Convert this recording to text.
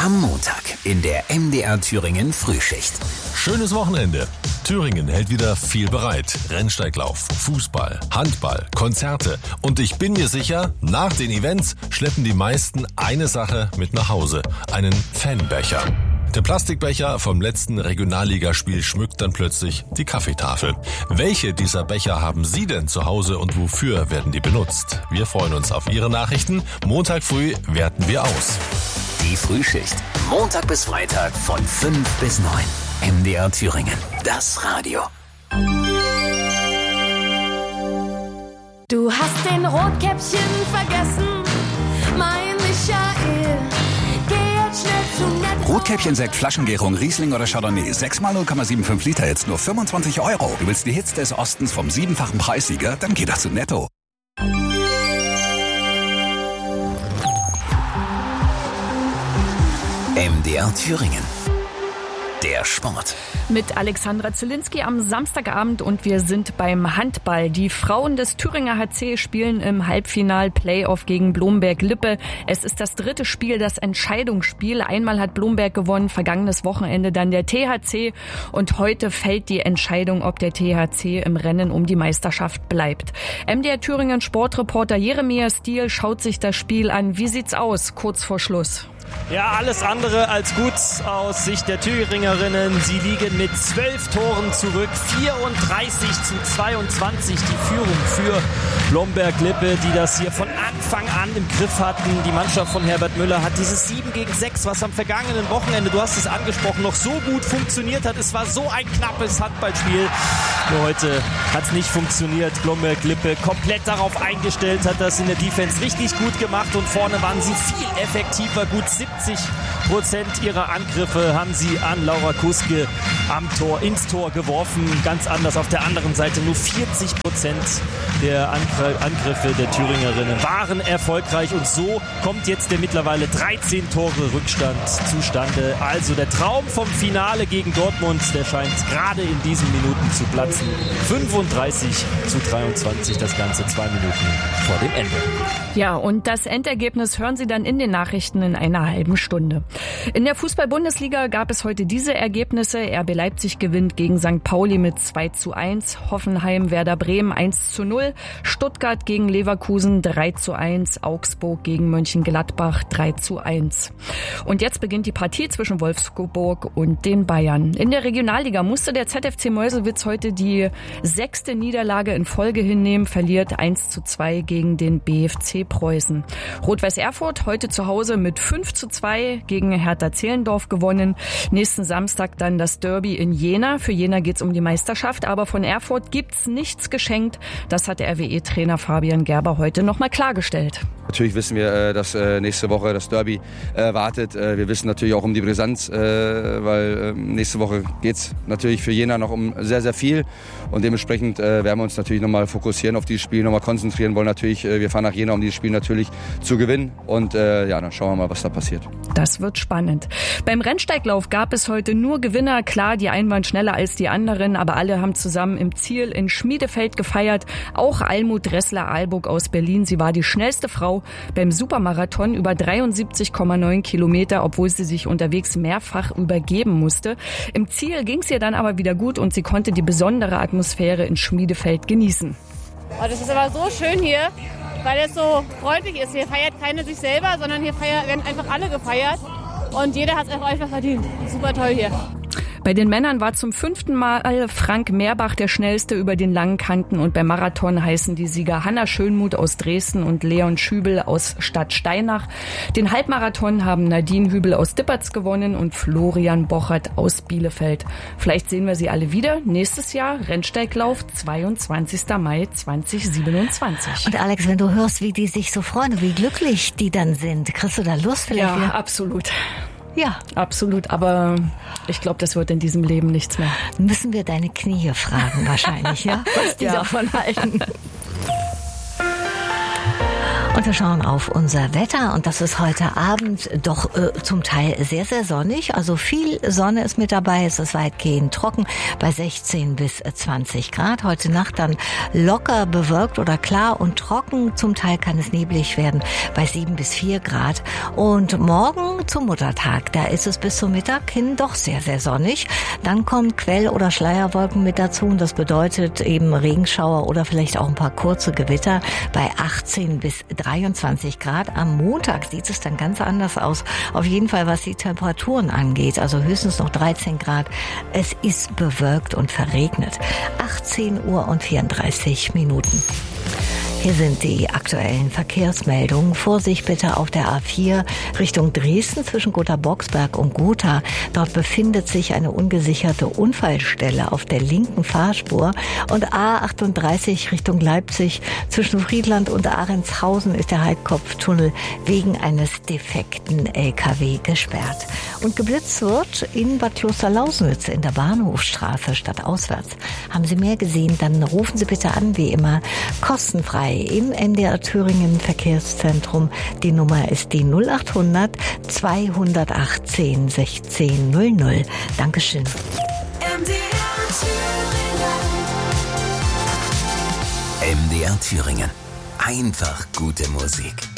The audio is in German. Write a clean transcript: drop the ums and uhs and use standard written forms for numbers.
Am Montag in der MDR Thüringen Frühschicht. Schönes Wochenende. Thüringen hält wieder viel bereit. Rennsteiglauf, Fußball, Handball, Konzerte. Und ich bin mir sicher, nach den Events schleppen die meisten eine Sache mit nach Hause. Einen Fanbecher. Der Plastikbecher vom letzten Regionalligaspiel schmückt dann plötzlich die Kaffeetafel. Welche dieser Becher haben Sie denn zu Hause und wofür werden die benutzt? Wir freuen uns auf Ihre Nachrichten. Montag früh werten wir aus. Die Frühschicht. Montag bis Freitag von 5 bis 9. MDR Thüringen. Das Radio. Du hast den Rotkäppchen vergessen, mein Michael. Geh jetzt schnell zu Netto. Rotkäppchen-Sekt, Flaschengärung, Riesling oder Chardonnay. 6x 0,75 Liter, jetzt nur 25 €. Du willst die Hits des Ostens vom 7-fachen Preissieger? Dann geh doch zu Netto. MDR Thüringen. Der Sport. Mit Alexandra Zielinski am Samstagabend und wir sind beim Handball. Die Frauen des Thüringer HC spielen im Halbfinal-Playoff gegen Blomberg-Lippe. Es ist das dritte Spiel, das Entscheidungsspiel. Einmal hat Blomberg gewonnen, vergangenes Wochenende dann der THC. Und heute fällt die Entscheidung, ob der THC im Rennen um die Meisterschaft bleibt. MDR Thüringen Sportreporter Jeremias Stiel schaut sich das Spiel an. Wie sieht's aus, kurz vor Schluss? Ja, alles andere als gut aus Sicht der Thüringerinnen. Sie liegen mit 12 Toren zurück, 34:22 die Führung für Blomberg-Lippe, die das hier von Anfang an im Griff hatten. Die Mannschaft von Herbert Müller hat dieses 7-6, was am vergangenen Wochenende, du hast es angesprochen, noch so gut funktioniert hat. Es war so ein knappes Handballspiel. Nur heute hat es nicht funktioniert. Blomberg-Lippe komplett darauf eingestellt, hat das in der Defense richtig gut gemacht und vorne waren sie viel effektiver. Gut 70% ihrer Angriffe haben sie an Laura Kuske am Tor, ins Tor geworfen. Ganz anders auf der anderen Seite. Nur 40% der Angriffe der Thüringerinnen waren erfolgreich. Und so kommt jetzt der mittlerweile 13 Tore Rückstand zustande. Also der Traum vom Finale gegen Dortmund, der scheint gerade in diesen Minuten zu platzen. 35:23, das Ganze 2 Minuten vor dem Ende. Ja, und das Endergebnis hören Sie dann in den Nachrichten in einer halben Stunde. In der Fußball-Bundesliga gab es heute diese Ergebnisse. RB Leipzig gewinnt gegen St. Pauli mit 2:1, Hoffenheim Werder Bremen 1:0, Stuttgart gegen Leverkusen 3:1, Augsburg gegen Mönchengladbach 3:1. Und jetzt beginnt die Partie zwischen Wolfsburg und den Bayern. In der Regionalliga musste der ZFC Meuselwitz heute die 6. Niederlage in Folge hinnehmen, verliert 1:2 gegen den BFC Preußen. Rot-Weiß Erfurt heute zu Hause mit 5:2 gegen Hertha Zehlendorf gewonnen. Nächsten Samstag dann das Derby in Jena. Für Jena geht's um die Meisterschaft, aber von Erfurt gibt's nichts geschenkt. Das hat RWE-Trainer Fabian Gerber heute nochmal klargestellt. Natürlich wissen wir, dass nächste Woche das Derby wartet. Wir wissen natürlich auch um die Brisanz, weil nächste Woche geht's natürlich für Jena noch um sehr, sehr viel. Und dementsprechend werden wir uns natürlich nochmal fokussieren auf dieses Spiel, nochmal konzentrieren wollen. Natürlich, wir fahren nach Jena, um dieses Spiel natürlich zu gewinnen. Und dann schauen wir mal, was da passiert. Das wird spannend. Beim Rennsteiglauf gab es heute nur Gewinner. Klar, die einen waren schneller als die anderen, aber alle haben zusammen im Ziel in Schmiedefeld gefeiert. Auch Almut Dressler-Alburg aus Berlin. Sie war die schnellste Frau beim Supermarathon über 73,9 Kilometer, obwohl sie sich unterwegs mehrfach übergeben musste. Im Ziel ging es ihr dann aber wieder gut und sie konnte die besondere Atmosphäre in Schmiedefeld genießen. Oh, das ist aber so schön hier, weil es so freundlich ist. Hier feiert keiner sich selber, sondern hier werden einfach alle gefeiert. Und jeder hat es einfach verdient. Super toll hier. Bei den Männern war zum 5. Mal Frank Mehrbach der Schnellste über den langen Kanten und beim Marathon heißen die Sieger Hanna Schönmuth aus Dresden und Leon Schübel aus Stadtsteinach. Den Halbmarathon haben Nadine Hübel aus Dippertz gewonnen und Florian Bochert aus Bielefeld. Vielleicht sehen wir sie alle wieder nächstes Jahr. Rennsteiglauf 22. Mai 2027. Und Alex, wenn du hörst, wie die sich so freuen, wie glücklich die dann sind, kriegst du da Lust vielleicht? Ja, wieder? absolut. Ja. Absolut, aber ich glaube, das wird in diesem Leben nichts mehr. Müssen wir deine Knie fragen wahrscheinlich, ja? Was die davon halten. Und wir schauen auf unser Wetter und das ist heute Abend doch zum Teil sehr, sehr sonnig. Also viel Sonne ist mit dabei, es ist weitgehend trocken bei 16 bis 20 Grad. Heute Nacht dann locker bewölkt oder klar und trocken. Zum Teil kann es neblig werden bei 7 bis 4 Grad. Und morgen zum Muttertag, da ist es bis zum Mittag hin doch sehr, sehr sonnig. Dann kommen Quell- oder Schleierwolken mit dazu und das bedeutet eben Regenschauer oder vielleicht auch ein paar kurze Gewitter bei 18 bis 23 Grad. Am Montag sieht es dann ganz anders aus. Auf jeden Fall, was die Temperaturen angeht. Also höchstens noch 13 Grad. Es ist bewölkt und verregnet. 18 Uhr und 34 Minuten. Hier sind die aktuellen Verkehrsmeldungen. Vorsicht bitte auf der A4 Richtung Dresden zwischen Gotha-Boxberg und Gotha. Dort befindet sich eine ungesicherte Unfallstelle auf der linken Fahrspur. Und A38 Richtung Leipzig zwischen Friedland und Ahrentshausen ist der Heidkopftunnel wegen eines defekten LKW gesperrt. Und geblitzt wird in Bad Klosterlausnitz in der Bahnhofstraße stadtauswärts. Haben Sie mehr gesehen, dann rufen Sie bitte an, wie immer, kostenfrei im NDR Thüringen Verkehrszentrum. Die Nummer ist die 0800 218 1600. Dankeschön. MDR Thüringen. Einfach gute Musik.